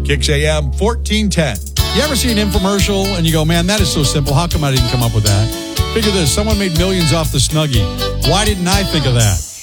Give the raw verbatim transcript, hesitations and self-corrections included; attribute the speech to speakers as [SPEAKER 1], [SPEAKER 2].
[SPEAKER 1] Kicks A M fourteen ten.
[SPEAKER 2] You ever see an infomercial and you go, man, that is so simple. How come I didn't come up with that? Figure this. Someone made millions off the Snuggie. Why didn't I think of that?